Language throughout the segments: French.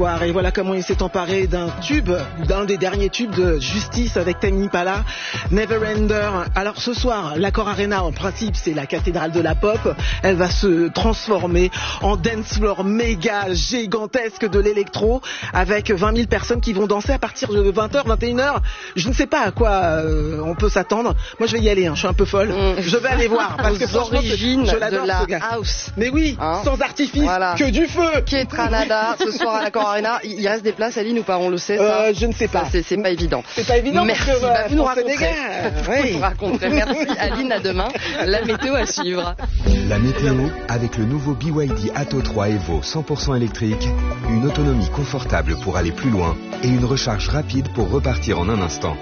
soir. Et voilà comment il s'est emparé d'un des derniers tubes de Justice avec Tame Impala, Neverender. Alors ce soir, l'Accor Arena, en principe, c'est la cathédrale de la pop. Elle va se transformer en dance floor méga gigantesque de l'électro, avec 20 000 personnes qui vont danser à partir de 20h, 21h. Je ne sais pas à quoi on peut s'attendre. Moi, je vais y aller, je suis un peu folle. Je vais aller voir, parce que franchement, je l'adore, de la ce gars. house. Mais oui, sans artifice, voilà. Que du feu. Qui est Tranada ce soir à l'Accor Arena. Il reste des places, Aline, ou pas? On le sait, ça je ne sais pas. C'est pas évident. C'est pas évident. Merci. Parce que, vous nous raconterez. Oui. Vous nous raconterez. Merci, Aline. À demain. La météo à suivre. La météo avec le nouveau BYD Atto 3 Evo 100% électrique, une autonomie confortable pour aller plus loin et une recharge rapide pour repartir en un instant.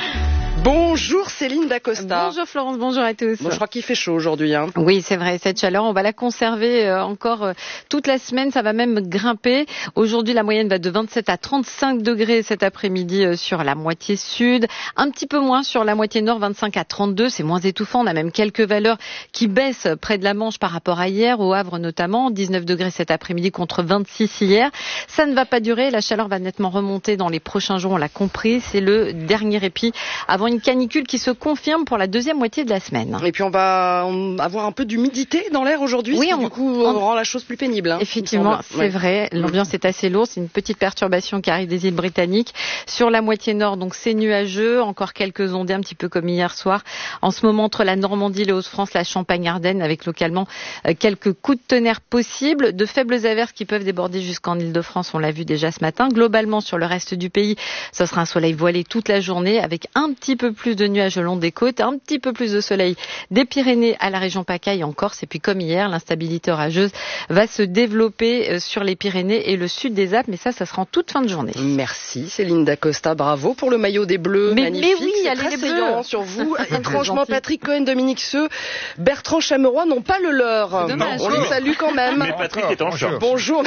Bonjour Céline Dacosta. Bonjour Florence, bonjour à tous. Bon, je crois qu'il fait chaud aujourd'hui. Oui, c'est vrai, cette chaleur, on va la conserver encore toute la semaine, ça va même grimper. Aujourd'hui, la moyenne va de 27 à 35 degrés cet après-midi sur la moitié sud, un petit peu moins sur la moitié nord, 25 à 32, c'est moins étouffant. On a même quelques valeurs qui baissent près de la Manche par rapport à hier, au Havre notamment, 19 degrés cet après-midi contre 26 hier. Ça ne va pas durer, la chaleur va nettement remonter dans les prochains jours, on l'a compris, c'est le dernier répit avant une canicule qui se confirme pour la deuxième moitié de la semaine. Et puis on va avoir un peu d'humidité dans l'air aujourd'hui, oui, du coup on rend la chose plus pénible. Effectivement, c'est vrai, l'ambiance est assez lourde, c'est une petite perturbation qui arrive des îles britanniques. Sur la moitié nord, donc c'est nuageux, encore quelques ondées un petit peu comme hier soir. En ce moment, entre la Normandie, les Hauts-de-France, la Champagne-Ardenne, avec localement quelques coups de tonnerre possibles, de faibles averses qui peuvent déborder jusqu'en Île-de-France, on l'a vu déjà ce matin. Globalement, sur le reste du pays, ce sera un soleil voilé toute la journée, avec un petit peu plus de nuages le long des côtes, un petit peu plus de soleil des Pyrénées à la région PACA et en Corse. Et puis comme hier, l'instabilité orageuse va se développer sur les Pyrénées et le sud des Alpes, mais ça sera en toute fin de journée. Merci Céline Dacosta, bravo pour le maillot des Bleus, magnifique. Mais oui, c'est allez très les saillant Bleus sur vous. Étrangement, Patrick Cohen, Dominique Seux, Bertrand Chameroy n'ont pas le leur. On les salue quand même. Mais Patrick est en short. Bonjour.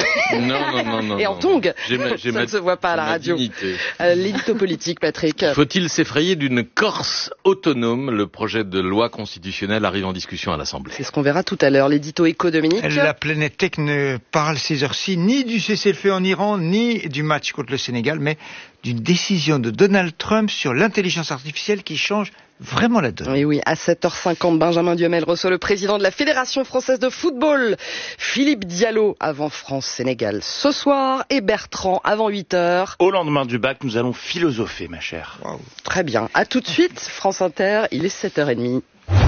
Non. Et en tongs. Ça ne se voit pas à la radio. L'édito politique, Patrick. Faut-il s'effrayer d'une Corse autonome? Le projet de loi constitutionnelle arrive en discussion à l'Assemblée. C'est ce qu'on verra tout à l'heure. L'édito éco, Dominique. La planète tech ne parle ces heures-ci ni du cessez-le-feu en Iran, ni du match contre le Sénégal, mais d'une décision de Donald Trump sur l'intelligence artificielle qui change vraiment la donne. Oui, à 7h50, Benjamin Duhamel reçoit le président de la Fédération française de football, Philippe Diallo, avant France-Sénégal ce soir, et Bertrand avant 8h. Au lendemain du bac, nous allons philosopher, ma chère. Wow. Très bien. À tout de suite, France Inter, il est 7h30.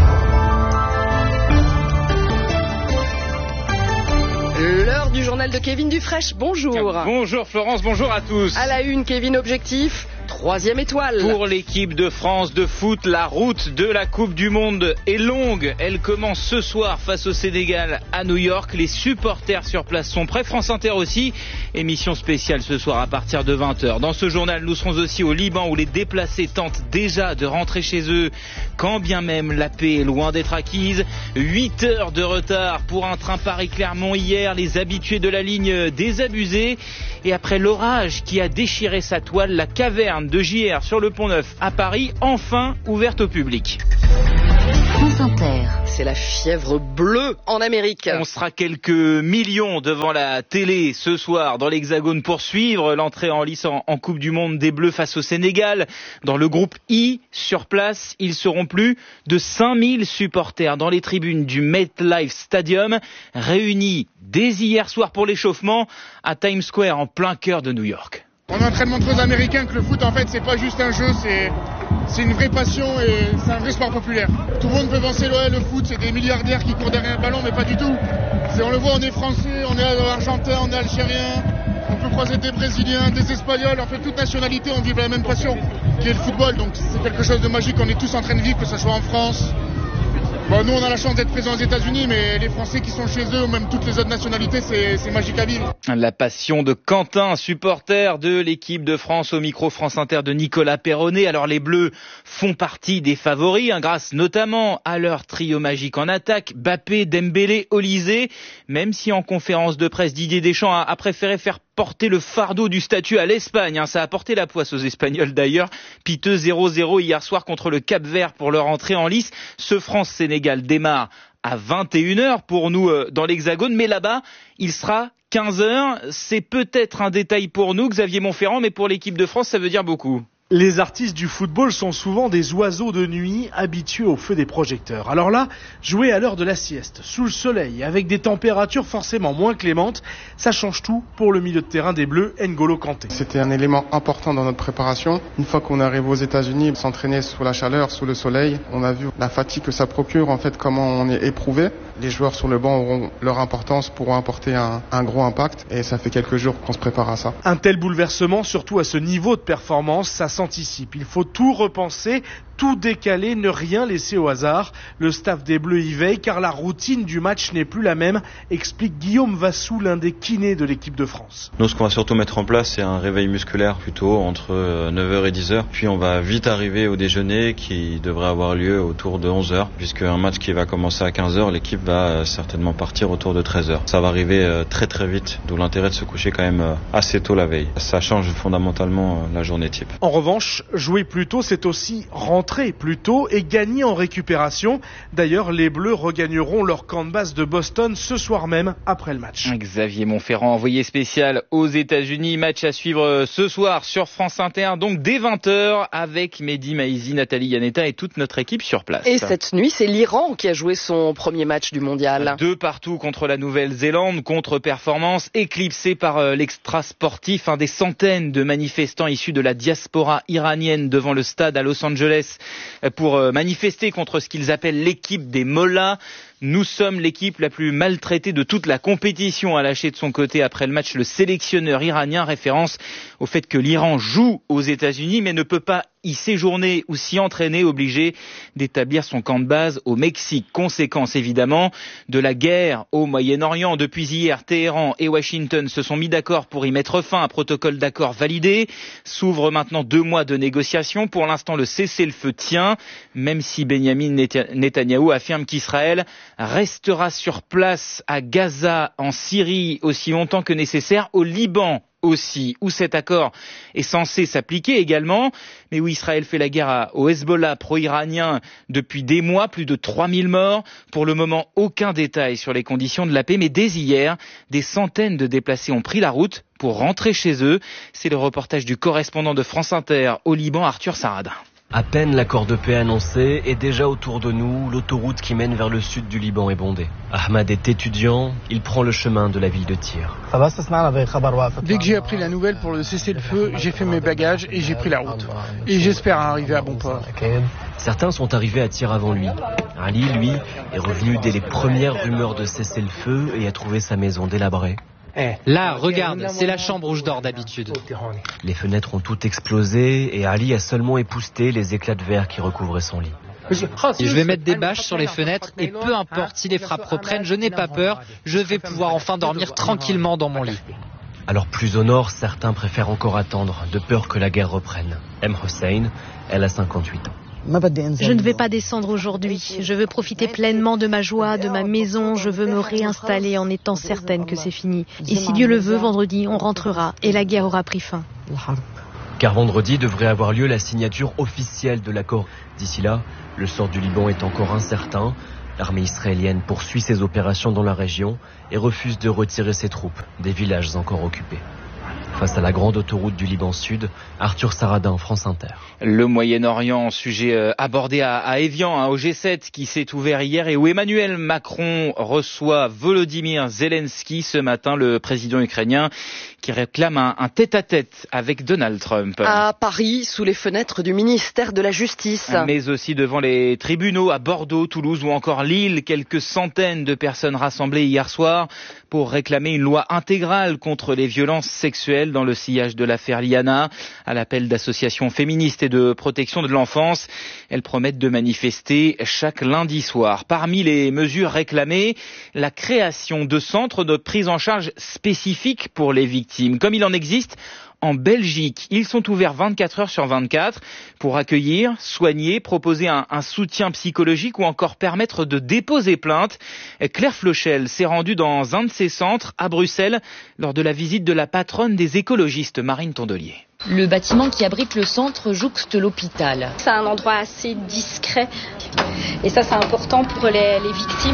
L'heure du journal de Kevin Dufresne, bonjour. Bonjour Florence, bonjour à tous. À la une, Kevin, objectif, 3e étoile. Pour l'équipe de France de foot, la route de la Coupe du Monde est longue. Elle commence ce soir face au Sénégal à New York. Les supporters sur place sont prêts. France Inter aussi. Émission spéciale ce soir à partir de 20h. Dans ce journal, nous serons aussi au Liban où les déplacés tentent déjà de rentrer chez eux. Quand bien même la paix est loin d'être acquise. 8 heures de retard pour un train Paris-Clermont hier. Les habitués de la ligne désabusés. Et après l'orage qui a déchiré sa toile, la caverne de JR sur le Pont-Neuf à Paris, enfin ouverte au public. France Inter. C'est la fièvre bleue en Amérique. On sera quelques millions devant la télé ce soir dans l'Hexagone pour suivre l'entrée en lice en Coupe du Monde des Bleus face au Sénégal. Dans le groupe I, sur place, ils seront plus de 5000 supporters dans les tribunes du MetLife Stadium, réunis dès hier soir pour l'échauffement à Times Square en plein cœur de New York. On est en train de montrer aux Américains que le foot, en fait, c'est pas juste un jeu, c'est une vraie passion et c'est un vrai sport populaire. Tout le monde peut penser, ouais, le foot, c'est des milliardaires qui courent derrière un ballon, mais pas du tout. On le voit, on est français, on est argentin, on est algérien, on peut croiser des Brésiliens, des Espagnols, en fait, toute nationalité, on vit la même passion, qui est le football. Donc c'est quelque chose de magique, on est tous en train de vivre, que ce soit en France. Bon, nous, on a la chance d'être présents aux États-Unis, mais les Français qui sont chez eux, ou même toutes les autres nationalités, c'est magique à vivre. La passion de Quentin, supporter de l'équipe de France, au micro France Inter de Nicolas Perronnet. Alors les Bleus font partie des favoris, grâce notamment à leur trio magique en attaque, Mbappé, Dembélé, Olysée. Même si en conférence de presse, Didier Deschamps a préféré faire porter le fardeau du statut à l'Espagne. Ça a porté la poisse aux Espagnols d'ailleurs. Piteux 0-0 hier soir contre le Cap-Vert pour leur entrée en lice. Ce France-Sénégal démarre à 21h pour nous dans l'Hexagone, mais là-bas, il sera 15h. C'est peut-être un détail pour nous, Xavier Monferrand, mais pour l'équipe de France, ça veut dire beaucoup. Les artistes du football sont souvent des oiseaux de nuit habitués au feu des projecteurs. Alors là, jouer à l'heure de la sieste, sous le soleil, avec des températures forcément moins clémentes, ça change tout pour le milieu de terrain des Bleus, N'Golo Kanté. C'était un élément important dans notre préparation. Une fois qu'on arrive aux États-Unis, s'entraîner sous la chaleur, sous le soleil, on a vu la fatigue que ça procure, en fait, comment on est éprouvé. Les joueurs sur le banc auront leur importance, pourront apporter un gros impact, et ça fait quelques jours qu'on se prépare à ça. Un tel bouleversement, surtout à ce niveau de performance, ça s'anticipe. Il faut tout repenser, tout décaler, ne rien laisser au hasard. Le staff des Bleus y veille car la routine du match n'est plus la même, explique Guillaume Vassou, l'un des kinés de l'équipe de France. Nous, ce qu'on va surtout mettre en place, c'est un réveil musculaire plutôt entre 9h et 10h. Puis on va vite arriver au déjeuner qui devrait avoir lieu autour de 11h, puisque un match qui va commencer à 15h, l'équipe va certainement partir autour de 13h. Ça va arriver très très vite, d'où l'intérêt de se coucher quand même assez tôt la veille. Ça change fondamentalement la journée type. En revanche, jouer plus tôt, c'est aussi rentrer plus tôt et gagner en récupération. D'ailleurs, les Bleus regagneront leur camp de base de Boston ce soir même après le match. Xavier Monferrand, envoyé spécial aux États-Unis. Match à suivre ce soir sur France Inter, donc dès 20h avec Mehdi Maizi, Nathalie Yanetta et toute notre équipe sur place. Et cette nuit, c'est l'Iran qui a joué son premier match du mondial. 2 partout contre la Nouvelle-Zélande, contre-performance éclipsée par l'extra sportif. Des centaines de manifestants issus de la diaspora iranienne devant le stade à Los Angeles pour manifester contre ce qu'ils appellent l'équipe des mollahs. Nous sommes l'équipe la plus maltraitée de toute la compétition, a lâché de son côté après le match le sélectionneur iranien, référence au fait que l'Iran joue aux États-Unis mais ne peut pas y séjourner ou s'y entraîner, obligé d'établir son camp de base au Mexique. Conséquence évidemment de la guerre au Moyen-Orient. Depuis hier, Téhéran et Washington se sont mis d'accord pour y mettre fin. Un protocole d'accord validé. S'ouvrent maintenant 2 mois de négociations. Pour l'instant, le cessez-le-feu tient, même si Benyamin Netanyahou affirme qu'Israël restera sur place à Gaza, en Syrie, aussi longtemps que nécessaire, au Liban aussi, où cet accord est censé s'appliquer également, mais où Israël fait la guerre au Hezbollah pro-iranien depuis des mois, plus de 3000 morts. Pour le moment, aucun détail sur les conditions de la paix, mais dès hier, des centaines de déplacés ont pris la route pour rentrer chez eux. C'est le reportage du correspondant de France Inter au Liban, Arthur Saradin. À peine l'accord de paix annoncé, et déjà autour de nous, l'autoroute qui mène vers le sud du Liban est bondée. Ahmad est étudiant, il prend le chemin de la ville de Tyr. Dès que j'ai appris la nouvelle pour le cessez-le-feu, j'ai fait mes bagages et j'ai pris la route. Et j'espère arriver à bon port. Certains sont arrivés à Tyr avant lui. Ali, lui, est revenu dès les premières rumeurs de cessez-le-feu et a trouvé sa maison délabrée. Là, regarde, c'est la chambre où je dors d'habitude. Les fenêtres ont toutes explosé et Ali a seulement épousseté les éclats de verre qui recouvraient son lit. Et je vais mettre des bâches sur les fenêtres et peu importe si les frappes reprennent, je n'ai pas peur. Je vais pouvoir enfin dormir tranquillement dans mon lit. Alors plus au nord, certains préfèrent encore attendre, de peur que la guerre reprenne. M. Hossein, elle a 58 ans. Je ne vais pas descendre aujourd'hui. Je veux profiter pleinement de ma joie, de ma maison. Je veux me réinstaller en étant certaine que c'est fini. Et si Dieu le veut, vendredi, on rentrera et la guerre aura pris fin. Car vendredi devrait avoir lieu la signature officielle de l'accord. D'ici là, le sort du Liban est encore incertain. L'armée israélienne poursuit ses opérations dans la région et refuse de retirer ses troupes des villages encore occupés. Face à la grande autoroute du Liban Sud, Arthur Saradin, France Inter. Le Moyen-Orient, sujet abordé à Évian, au G7 qui s'est ouvert hier et où Emmanuel Macron reçoit Volodymyr Zelensky ce matin, le président ukrainien qui réclame un tête-à-tête avec Donald Trump. À Paris, sous les fenêtres du ministère de la Justice. Mais aussi devant les tribunaux à Bordeaux, Toulouse ou encore Lille. Quelques centaines de personnes rassemblées hier soir pour réclamer une loi intégrale contre les violences sexuelles dans le sillage de l'affaire Liana. À l'appel d'associations féministes et de protection de l'enfance, elles promettent de manifester chaque lundi soir. Parmi les mesures réclamées, la création de centres de prise en charge spécifiques pour les victimes, comme il en existe en Belgique. Ils sont ouverts 24 heures sur 24 pour accueillir, soigner, proposer un soutien psychologique ou encore permettre de déposer plainte. Claire Flochel s'est rendue dans un de ces centres à Bruxelles lors de la visite de la patronne des écologistes, Marine Tondelier. Le bâtiment qui abrite le centre jouxte l'hôpital. C'est un endroit assez discret et ça c'est important pour les victimes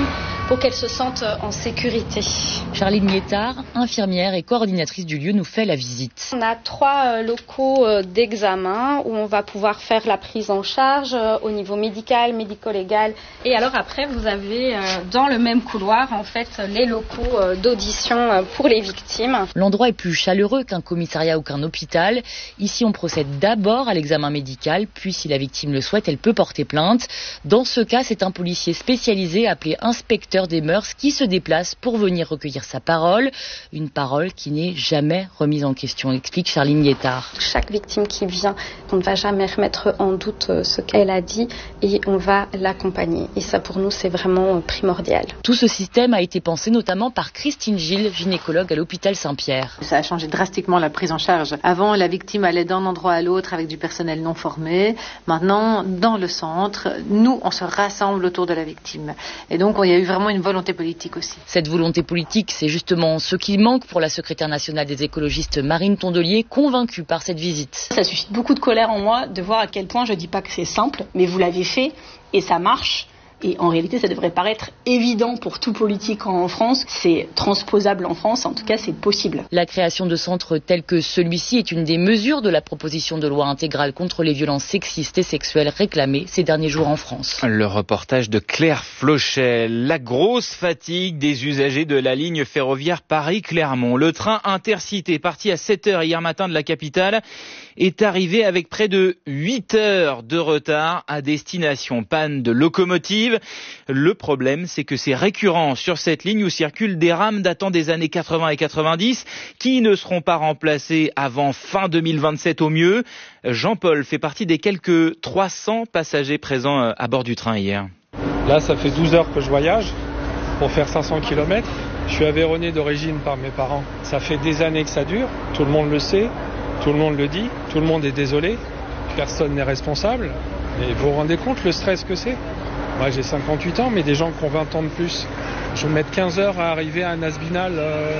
pour qu'elles se sentent en sécurité. Charline Liétard, infirmière et coordinatrice du lieu, nous fait la visite. On a 3 locaux d'examen où on va pouvoir faire la prise en charge au niveau médical, médico-légal. Et alors après, vous avez dans le même couloir en fait les locaux d'audition pour les victimes. L'endroit est plus chaleureux qu'un commissariat ou qu'un hôpital. Ici, on procède d'abord à l'examen médical, puis si la victime le souhaite, elle peut porter plainte. Dans ce cas, c'est un policier spécialisé appelé inspecteur des mœurs qui se déplace pour venir recueillir sa parole. Une parole qui n'est jamais remise en question, explique Charline Liétard. Chaque victime qui vient, on ne va jamais remettre en doute ce qu'elle a dit et on va l'accompagner. Et ça, pour nous, c'est vraiment primordial. Tout ce système a été pensé notamment par Christine Gilles, gynécologue à l'hôpital Saint-Pierre. Ça a changé drastiquement la prise en charge. Avant, la victime allait d'un endroit à l'autre avec du personnel non formé. Maintenant, dans le centre, nous, on se rassemble autour de la victime. Et donc, il y a eu vraiment une volonté politique aussi. Cette volonté politique, c'est justement ce qui manque pour la secrétaire nationale des écologistes Marine Tondelier, convaincue par cette visite. Ça suscite beaucoup de colère en moi de voir à quel point, je ne dis pas que c'est simple, mais vous l'avez fait et ça marche. Et en réalité, ça devrait paraître évident pour tout politique en France. C'est transposable en France, en tout cas, c'est possible. La création de centres tels que celui-ci est une des mesures de la proposition de loi intégrale contre les violences sexistes et sexuelles réclamée ces derniers jours en France. Le reportage de Claire Flochel. La grosse fatigue des usagers de la ligne ferroviaire Paris-Clermont. Le train Intercité, parti à 7h hier matin de la capitale, est arrivé avec près de 8 heures de retard à destination. Panne de locomotive. Le problème, c'est que c'est récurrent sur cette ligne où circulent des rames datant des années 80 et 90 qui ne seront pas remplacées avant fin 2027 au mieux. Jean-Paul fait partie des quelques 300 passagers présents à bord du train hier. Là, ça fait 12 heures que je voyage pour faire 500 km. Je suis aveyronné d'origine par mes parents. Ça fait des années que ça dure. Tout le monde le sait. Tout le monde le dit. Tout le monde est désolé. Personne n'est responsable. Et vous vous rendez compte le stress que c'est ? Moi j'ai 58 ans, mais des gens qui ont 20 ans de plus. Je vais mettre 15 heures à arriver à Nasbinal.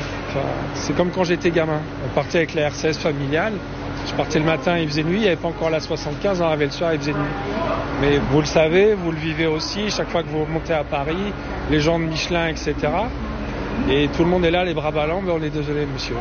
C'est comme quand j'étais gamin. On partait avec la RCS familiale. Je partais le matin, il faisait nuit. Il n'y avait pas encore la 75, on arrivait le soir, il faisait nuit. Mais vous le savez, vous le vivez aussi. Chaque fois que vous montez à Paris, les gens de Michelin, etc. Et tout le monde est là, les bras ballants. Mais on est désolé, monsieur.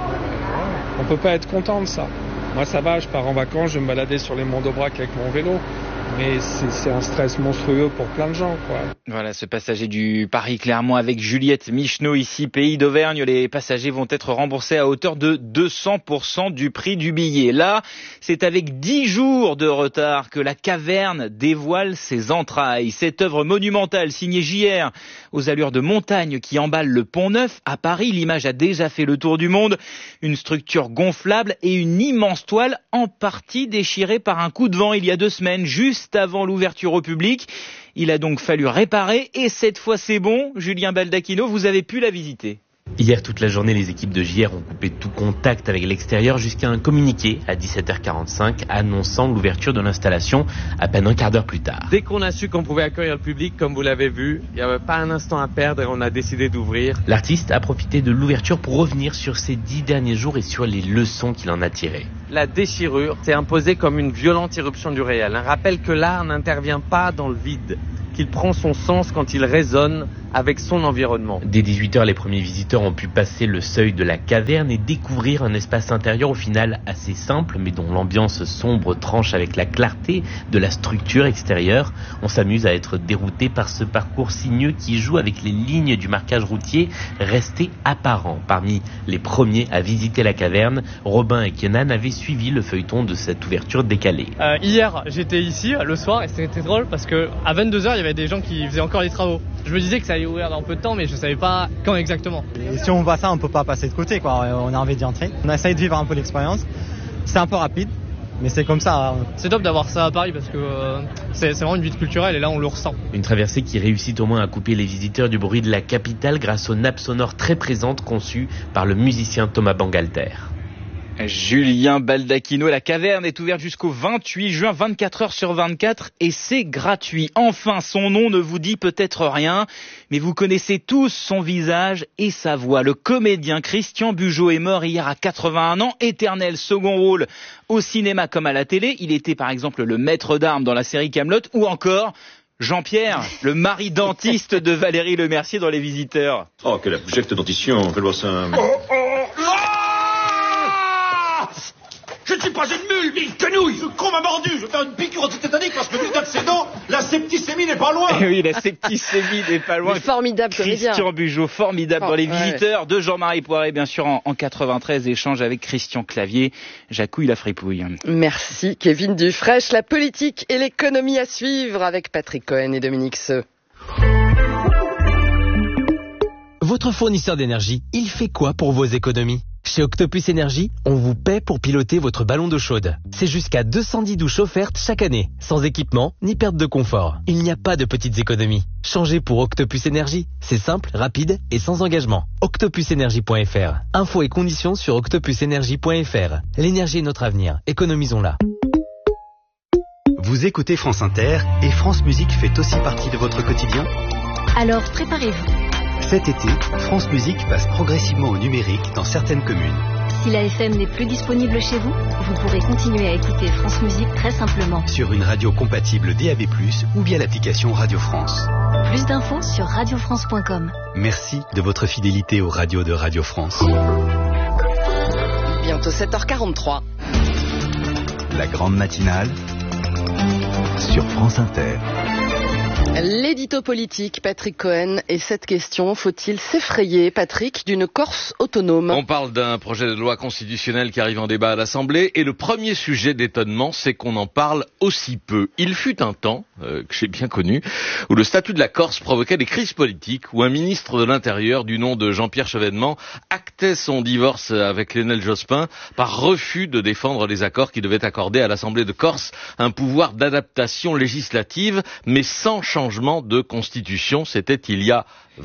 On ne peut pas être content de ça. Moi ça va, je pars en vacances, je vais me balader sur les monts d'Aubrac avec mon vélo. Mais c'est un stress monstrueux pour plein de gens, quoi. Voilà, ce passager du Paris-Clermont avec Juliette Micheneau ici, pays d'Auvergne. Les passagers vont être remboursés à hauteur de 200% du prix du billet. Là, c'est avec 10 jours de retard que la caverne dévoile ses entrailles. Cette œuvre monumentale signée JR aux allures de montagne qui emballe le Pont-Neuf à Paris. L'image a déjà fait le tour du monde. Une structure gonflable et une immense toile en partie déchirée par un coup de vent il y a 2 semaines, juste avant l'ouverture au public. Il a donc fallu réparer et cette fois c'est bon. Julien Baldacchino, vous avez pu la visiter. Hier, toute la journée, les équipes de JR ont coupé tout contact avec l'extérieur jusqu'à un communiqué à 17h45 annonçant l'ouverture de l'installation à peine un quart d'heure plus tard. Dès qu'on a su qu'on pouvait accueillir le public, comme vous l'avez vu, il n'y avait pas un instant à perdre et on a décidé d'ouvrir. L'artiste a profité de l'ouverture pour revenir sur ces 10 derniers jours et sur les leçons qu'il en a tirées. La déchirure s'est imposée comme une violente irruption du réel. Un rappel que l'art n'intervient pas dans le vide, qu'il prend son sens quand il résonne avec son environnement. Dès 18h, les premiers visiteurs ont pu passer le seuil de la caverne et découvrir un espace intérieur au final assez simple, mais dont l'ambiance sombre tranche avec la clarté de la structure extérieure. On s'amuse à être dérouté par ce parcours sinueux qui joue avec les lignes du marquage routier resté apparent. Parmi les premiers à visiter la caverne, Robin et Kenan avaient suivi le feuilleton de cette ouverture décalée. Hier, j'étais ici le soir et c'était drôle parce que à 22h, il y avait des gens qui faisaient encore des travaux. Je me disais que ça allait ouvrir dans peu de temps, mais je savais pas quand exactement. Et si on voit ça, on peut pas passer de côté, quoi. On a envie d'y entrer. On essaye de vivre un peu l'expérience. C'est un peu rapide, mais c'est comme ça. C'est top d'avoir ça à Paris parce que c'est vraiment une ville culturelle et là on le ressent. Une traversée qui réussit au moins à couper les visiteurs du bruit de la capitale grâce aux nappes sonores très présentes conçues par le musicien Thomas Bangalter. Julien Baldacchino, la caverne est ouverte jusqu'au 28 juin, 24 heures sur 24 et c'est gratuit. Enfin, son nom ne vous dit peut-être rien, mais vous connaissez tous son visage et sa voix. Le comédien Christian Bugeaud est mort hier à 81 ans, éternel second rôle au cinéma comme à la télé. Il était par exemple le maître d'armes dans la série Kaamelott ou encore Jean-Pierre, le mari dentiste de Valérie Lemercier dans Les Visiteurs. Oh, quelle abjecte dentition, fais-le voir ça. Je ne suis pas une mule, mais une quenouille. Ce con m'a mordu. Je vais faire une piqûre antitétanique parce que vu le tas de ses dents, la septicémie n'est pas loin. Oui, la septicémie n'est pas loin. Mais formidable comédien. Christian Bugeaud, formidable dans Les Visiteurs, de Jean-Marie Poiré, bien sûr, en 93, échange avec Christian Clavier, Jacouille la fripouille. Merci Kevin Dufresne. La politique et l'économie à suivre avec Patrick Cohen et Dominique Seux. Votre fournisseur d'énergie, il fait quoi pour vos économies ? Chez Octopus Énergie, on vous paie pour piloter votre ballon d'eau chaude. C'est jusqu'à 210 douches offertes chaque année, sans équipement ni perte de confort. Il n'y a pas de petites économies. Changez pour Octopus Énergie. C'est simple, rapide et sans engagement. octopusenergie.fr. Infos et conditions sur octopusenergie.fr. L'énergie est notre avenir. Économisons-la. Vous écoutez France Inter et France Musique fait aussi partie de votre quotidien ? Alors préparez-vous. Cet été, France Musique passe progressivement au numérique dans certaines communes. Si la FM n'est plus disponible chez vous, vous pourrez continuer à écouter France Musique très simplement. Sur une radio compatible DAB+, ou via l'application Radio France. Plus d'infos sur radiofrance.com. Merci de votre fidélité aux radios de Radio France. Bientôt 7h43. La grande matinale sur France Inter. L'édito politique, Patrick Cohen, et cette question, faut-il s'effrayer, Patrick, d'une Corse autonome ? On parle d'un projet de loi constitutionnelle qui arrive en débat à l'Assemblée, et le premier sujet d'étonnement, c'est qu'on en parle aussi peu. Il fut un temps, que j'ai bien connu, où le statut de la Corse provoquait des crises politiques, où un ministre de l'Intérieur du nom de Jean-Pierre Chevènement actait son divorce avec Lionel Jospin par refus de défendre les accords qui devaient accorder à l'Assemblée de Corse un pouvoir d'adaptation législative, mais sans changement de constitution. C'était il y a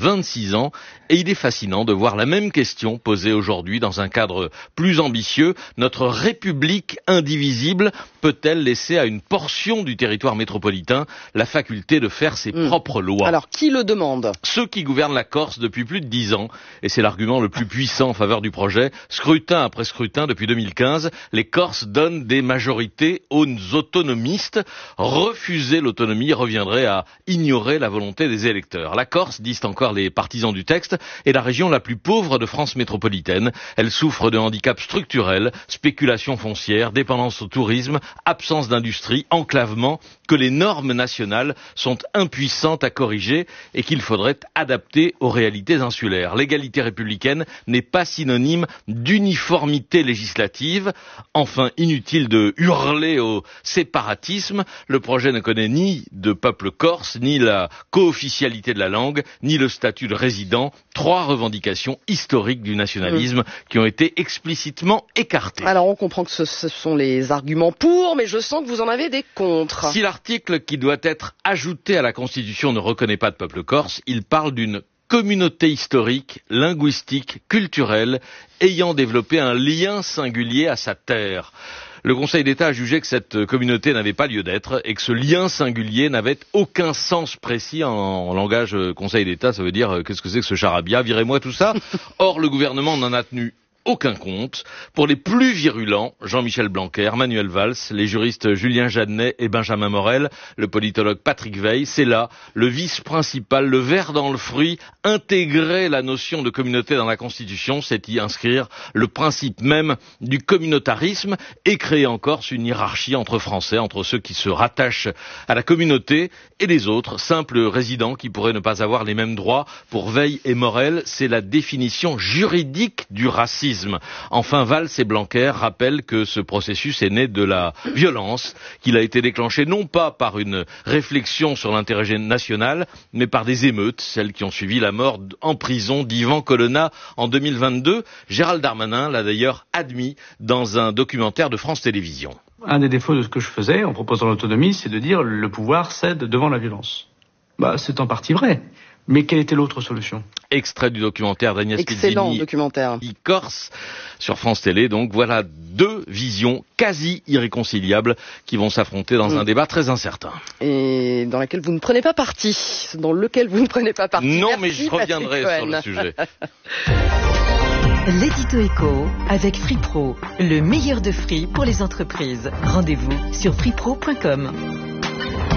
26 ans, et il est fascinant de voir la même question posée aujourd'hui dans un cadre plus ambitieux. Notre République indivisible peut-elle laisser à une portion du territoire métropolitain la faculté de faire ses propres lois ? Alors, qui le demande ? Ceux qui gouvernent la Corse depuis plus de 10 ans, et c'est l'argument le plus puissant en faveur du projet. Scrutin après scrutin depuis 2015, les Corses donnent des majorités aux autonomistes. Refuser l'autonomie reviendrait à ignorer la volonté des électeurs. La Corse, disent encore les partisans du texte, est la région la plus pauvre de France métropolitaine. Elle souffre de handicaps structurels, spéculation foncière, dépendance au tourisme, absence d'industrie, enclavement, que les normes nationales sont impuissantes à corriger et qu'il faudrait adapter aux réalités insulaires. L'égalité républicaine n'est pas synonyme d'uniformité législative. Enfin, inutile de hurler au séparatisme. Le projet ne connaît ni de peuple corse, ni la co-officialité de la langue, ni le statut de résident. 3 revendications historiques du nationalisme qui ont été explicitement écartées. Alors on comprend que ce sont les arguments pour, mais je sens que vous en avez des contre. Si l'article qui doit être ajouté à la Constitution ne reconnaît pas de peuple corse, il parle d'une communauté historique, linguistique, culturelle, ayant développé un lien singulier à sa terre. Le Conseil d'État a jugé que cette communauté n'avait pas lieu d'être et que ce lien singulier n'avait aucun sens précis en langage Conseil d'État. Ça veut dire, qu'est-ce que c'est que ce charabia ? Virez-moi tout ça. Or, le gouvernement n'en a tenu aucun compte. Pour les plus virulents, Jean-Michel Blanquer, Manuel Valls, les juristes Julien Jeannet et Benjamin Morel, le politologue Patrick Veil, c'est là le vice principal, le ver dans le fruit. Intégrer la notion de communauté dans la Constitution, c'est y inscrire le principe même du communautarisme et créer en Corse une hiérarchie entre Français, entre ceux qui se rattachent à la communauté et les autres, simples résidents qui pourraient ne pas avoir les mêmes droits. Pour Veil et Morel, c'est la définition juridique du racisme. Enfin, Valls et Blanquer rappellent que ce processus est né de la violence, qu'il a été déclenché non pas par une réflexion sur l'intérêt national, mais par des émeutes, celles qui ont suivi la mort en prison d'Yvan Colonna en 2022. Gérald Darmanin l'a d'ailleurs admis dans un documentaire de France Télévisions. Un des défauts de ce que je faisais en proposant l'autonomie, c'est de dire le pouvoir cède devant la violence. C'est en partie vrai. Mais quelle était l'autre solution ? Extrait du documentaire d'Agnès Excellent Pizzini, documentaire. Corse, sur France Télé. Donc voilà 2 visions quasi irréconciliables qui vont s'affronter dans un débat très incertain. Et dans lequel vous ne prenez pas parti. Non, merci, mais je reviendrai sur le sujet. L'édito éco avec FreePro, le meilleur de Free pour les entreprises. Rendez-vous sur freepro.com.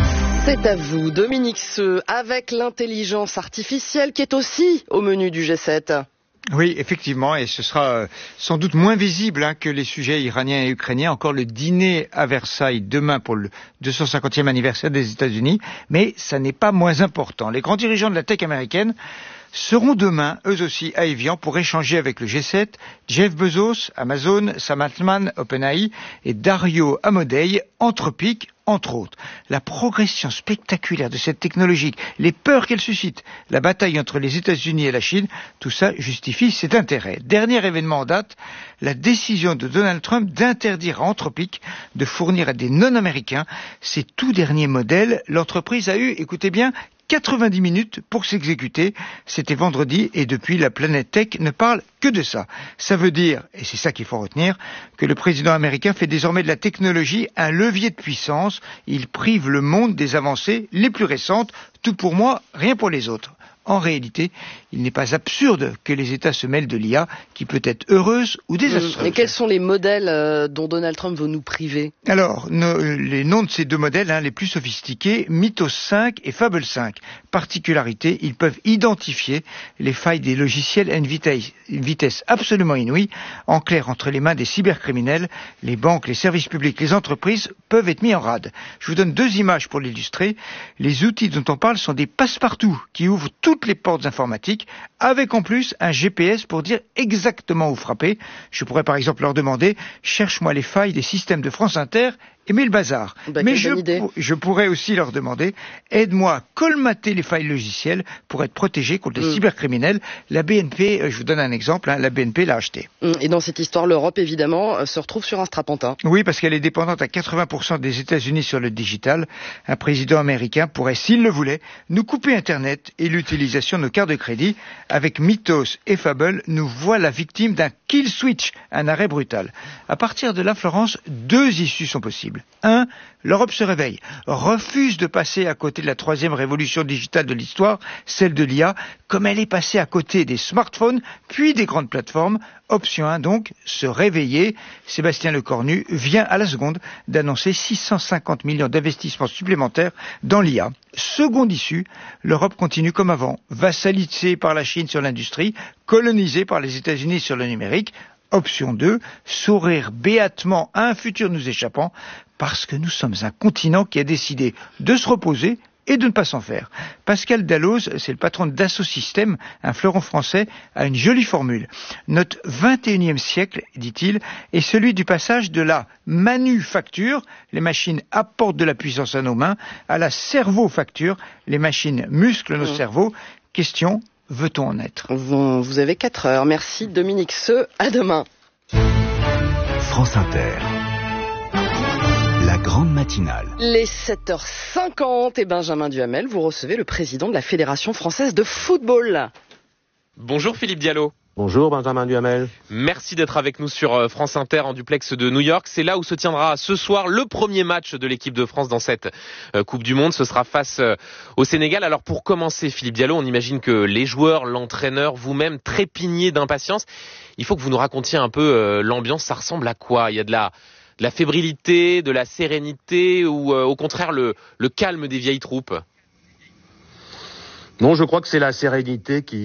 C'est à vous, Dominique Seux, avec l'intelligence artificielle qui est aussi au menu du G7. Oui, effectivement, et ce sera sans doute moins visible que les sujets iraniens et ukrainiens. Encore le dîner à Versailles demain pour le 250e anniversaire des États-Unis, mais ça n'est pas moins important. Les grands dirigeants de la tech américaine seront demain, eux aussi, à Évian pour échanger avec le G7, Jeff Bezos, Amazon, Sam Altman, OpenAI et Dario Amodei, Anthropic, entre autres. La progression spectaculaire de cette technologie, les peurs qu'elle suscite, la bataille entre les États-Unis et la Chine, tout ça justifie cet intérêt. Dernier événement en date, la décision de Donald Trump d'interdire à Anthropic de fournir à des non-américains ses tout derniers modèles. L'entreprise a eu, écoutez bien, 90 minutes pour s'exécuter. C'était vendredi et depuis, la planète tech ne parle que de ça. Ça veut dire, et c'est ça qu'il faut retenir, que le président américain fait désormais de la technologie un levier de puissance. Il prive le monde des avancées les plus récentes. Tout pour moi, rien pour les autres. En réalité, il n'est pas absurde que les États se mêlent de l'IA, qui peut être heureuse ou désastreuse. Et quels sont les modèles dont Donald Trump veut nous priver? Alors, les noms de ces deux modèles, les plus sophistiqués, Mythos 5 et Fable 5. Particularité, ils peuvent identifier les failles des logiciels à une vitesse absolument inouïe. En clair, entre les mains des cybercriminels, les banques, les services publics, les entreprises peuvent être mis en rade. Je vous donne deux images pour l'illustrer. Les outils dont on parle sont des passe-partout qui ouvrent toutes les portes informatiques, avec en plus un GPS pour dire exactement où frapper. Je pourrais par exemple leur demander « Cherche-moi les failles des systèmes de France Inter » et mets le bazar. Mais je pourrais aussi leur demander « Aide-moi à colmater les failles logicielles pour être protégé contre les cybercriminels ». La BNP, je vous donne un exemple, la BNP l'a acheté. Et dans cette histoire, l'Europe, évidemment, se retrouve sur un strapontin. Oui, parce qu'elle est dépendante à 80% des États-Unis sur le digital. Un président américain pourrait, s'il le voulait, nous couper Internet et l'utilisation de nos cartes de crédit. Avec Mythos et Fable, nous voilà victimes d'un kill switch, un arrêt brutal. À partir de là, Florence, deux issues sont possibles. 1. L'Europe se réveille, refuse de passer à côté de la troisième révolution digitale de l'histoire, celle de l'IA, comme elle est passée à côté des smartphones, puis des grandes plateformes. Option 1 donc, se réveiller. Sébastien Lecornu vient à la seconde d'annoncer 650 millions d'investissements supplémentaires dans l'IA. Seconde issue, l'Europe continue comme avant, vassalisée par la Chine sur l'industrie, colonisée par les États-Unis sur le numérique. Option 2, sourire béatement à un futur nous échappant, parce que nous sommes un continent qui a décidé de se reposer et de ne pas s'en faire. Pascal Dalloz, c'est le patron de Dassault Systèmes, un fleuron français, a une jolie formule. Notre 21e siècle, dit-il, est celui du passage de la manufacture, les machines apportent de la puissance à nos mains, à la cerveau-facture, les machines musclent nos cerveaux. Question, veut-on en être? Vous avez 4 heures. Merci Dominique Seux. À demain. France Inter. La grande matinale. Les 7h50 et Benjamin Duhamel, vous recevez le président de la Fédération française de football. Bonjour Philippe Diallo. Bonjour Benjamin Duhamel. Merci d'être avec nous sur France Inter en duplex de New York. C'est là où se tiendra ce soir le premier match de l'équipe de France dans cette Coupe du Monde. Ce sera face au Sénégal. Alors pour commencer Philippe Diallo, on imagine que les joueurs, l'entraîneur, vous-même trépignez d'impatience. Il faut que vous nous racontiez un peu l'ambiance. Ça ressemble à quoi? Il y a de la fébrilité, de la sérénité ou au contraire le calme des vieilles troupes? Non, je crois que c'est la sérénité qui